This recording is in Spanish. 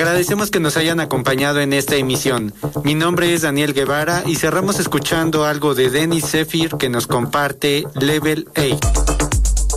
agradecemos que nos hayan acompañado en esta emisión. Mi nombre es Daniel Guevara y cerramos escuchando algo de Denis Zephyr que nos comparte Level 8.